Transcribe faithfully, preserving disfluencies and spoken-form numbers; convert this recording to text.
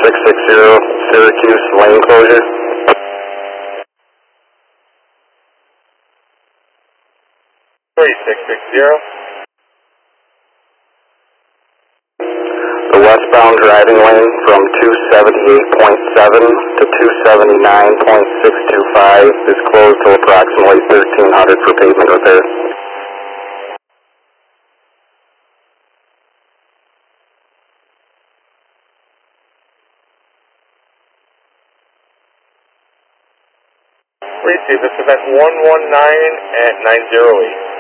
six six zero, Syracuse lane closure. three six six zero. The westbound driving lane from two seventy-eight point seven to two seventy-nine point six two five is closed till approximately thirteen hundred for pavement repair. Receive this event one one nine at nine zero eight.